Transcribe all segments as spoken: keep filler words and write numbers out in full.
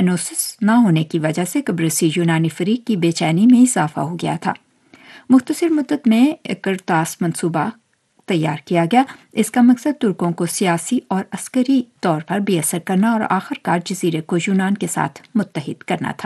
ایانوسس نہ ہونے کی وجہ سے قبرصی یونانی فریق کی بے چینی میں اضافہ ہو گیا تھا۔ مختصر مدت میں قرطاس منصوبہ تیار کیا گیا۔ اس کا مقصد ترکوں کو سیاسی اور عسکری طور پر بے اثر کرنا اور آخر کار جزیرے کو یونان کے ساتھ متحد کرنا تھا۔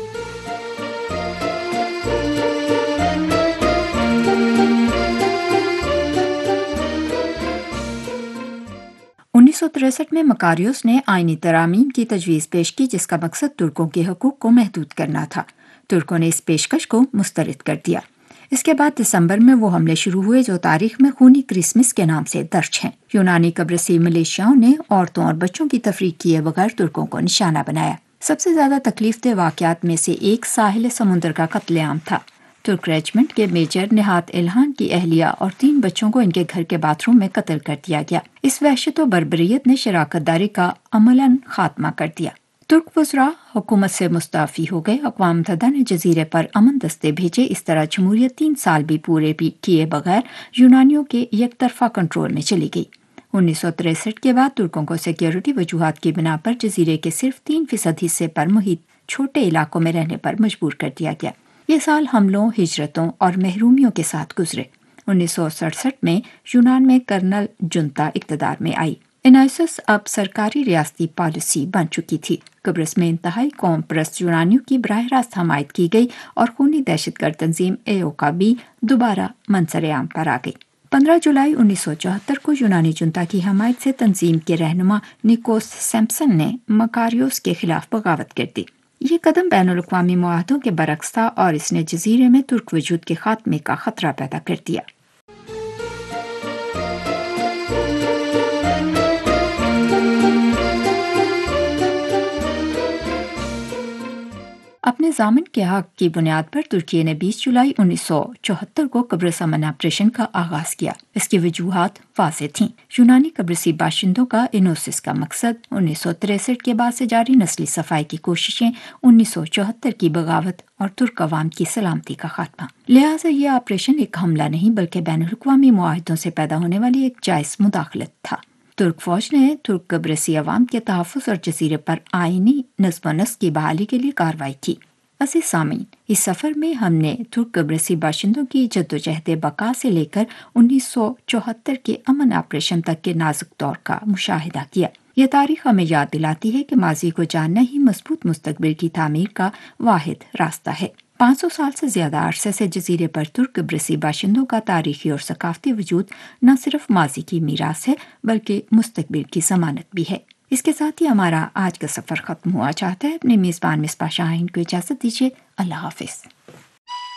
انیس سو تریسٹھ میں مکاریوس نے آئینی ترامیم کی تجویز پیش کی جس کا مقصد ترکوں کے حقوق کو محدود کرنا تھا۔ ترکوں نے اس پیشکش کو مسترد کر دیا۔ اس کے بعد دسمبر میں وہ حملے شروع ہوئے جو تاریخ میں خونی کرسمس کے نام سے درج ہیں۔ یونانی قبرصی ملیشیاؤں نے عورتوں اور بچوں کی تفریق کیے بغیر ترکوں کو نشانہ بنایا۔ سب سے زیادہ تکلیف دہ واقعات میں سے ایک ساحل سمندر کا قتل عام تھا۔ ترک ریجمنٹ کے میجر نہات الہان کی اہلیہ اور تین بچوں کو ان کے گھر کے باتھ روم میں قتل کر دیا گیا۔ اس وحشت و بربریت نے شراکت داری کا عملاً خاتمہ کر دیا۔ ترک وزراء حکومت سے مستعفی ہو گئے۔ اقوام متحدہ نے جزیرے پر امن دستے بھیجے۔ اس طرح جمہوریت تین سال بھی پورے بھی کیے بغیر یونانیوں کے یک طرفہ کنٹرول میں چلی گئی۔ انیس سو تریسٹھ کے بعد ترکوں کو سیکیورٹی وجوہات کی بنا پر جزیرے کے صرف تین فیصد حصے پر محیط چھوٹے علاقوں میں رہنے پر مجبور کر دیا گیا۔ یہ سال حملوں، ہجرتوں اور محرومیوں کے ساتھ گزرے۔ انیس سو سڑسٹھ میں یونان میں کرنل جنتا اقتدار میں آئی۔ اینائسس اب سرکاری ریاستی پالیسی بن چکی تھی۔ قبرص میں انتہائی قوم پرست یونانیوں کی براہ راست حمایت کی گئی اور خونی دہشت گرد تنظیم ایوکا بھی دوبارہ منظر عام پر آ گئی۔ پندرہ جولائی انیس سو چوہتر کو یونانی جنتا کی حمایت سے تنظیم کے رہنما نیکوس سیمپسن نے مکاریوس کے خلاف بغاوت کر دی۔ یہ قدم بین الاقوامی معاہدوں کے برعکس تھا اور اس نے جزیرے میں ترک وجود کے خاتمے کا خطرہ پیدا کر دیا۔ اپنے ضامن کے حق کی بنیاد پر ترکی نے بیس جولائی انیس سو چوہتر کو قبرص امن آپریشن کا آغاز کیا۔ اس کی وجوہات واضح تھیں۔ یونانی قبرصی باشندوں کا اینوسس کا مقصد، انیس سو تریسٹھ کے بعد سے جاری نسلی صفائی کی کوششیں، انیس سو چوہتر کی بغاوت اور ترک عوام کی سلامتی کا خاتمہ۔ لہٰذا یہ آپریشن ایک حملہ نہیں بلکہ بین الاقوامی معاہدوں سے پیدا ہونے والی ایک جائز مداخلت تھا۔ ترک فوج نے ترک قبرصی عوام کے تحفظ اور جزیرے پر آئینی نظم و نسق کی بحالی کے لیے کارروائی کی۔ عزیز سامعین، اس سفر میں ہم نے ترک قبرصی باشندوں کی جدوجہد بقا سے لے کر انیس سو چوہتر کے امن آپریشن تک کے نازک دور کا مشاہدہ کیا۔ یہ تاریخ ہمیں یاد دلاتی ہے کہ ماضی کو جاننا ہی مضبوط مستقبل کی تعمیر کا واحد راستہ ہے۔ پانچ سو سال سے زیادہ عرصے سے جزیرے پر ترک قبرصی باشندوں کا تاریخی اور ثقافتی وجود نہ صرف ماضی کی میراث ہے بلکہ مستقبل کی ضمانت بھی ہے۔ اس کے ساتھ ہی ہمارا آج کا سفر ختم ہوا چاہتا ہے۔ اپنے میزبان مصباح شاہین کو اجازت دیجیے۔ اللہ حافظ۔